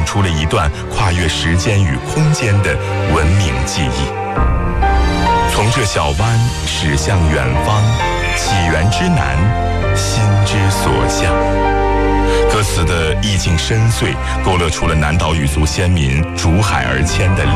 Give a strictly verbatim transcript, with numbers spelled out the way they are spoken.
送出了一段跨越时间与空间的文明记忆。从这小湾驶向远方，起源之南，心之所向。歌词的意境深邃，勾勒出了南岛语族先民逐海而迁的